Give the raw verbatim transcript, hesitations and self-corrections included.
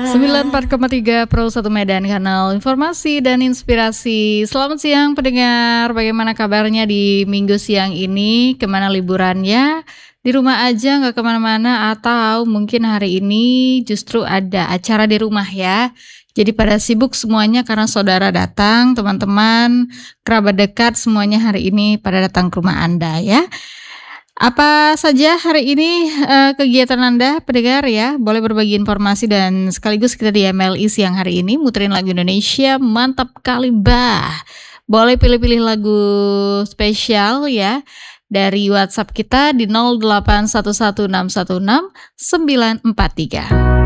sembilan puluh empat koma tiga Pro satu Medan, kanal informasi dan inspirasi. Selamat siang pendengar, bagaimana kabarnya di minggu siang ini? Kemana liburannya? Di rumah aja nggak kemana-mana, atau mungkin hari ini justru ada acara di rumah ya. Jadi pada sibuk semuanya karena saudara datang, teman-teman, kerabat dekat semuanya hari ini pada datang ke rumah Anda ya. Apa saja hari ini uh, kegiatan Anda pendengar ya? Boleh berbagi informasi dan sekaligus kita di M L I siang hari ini muterin lagu Indonesia mantap kali bah. Boleh pilih-pilih lagu spesial ya dari WhatsApp kita di nol delapan satu satu enam satu enam sembilan empat tiga.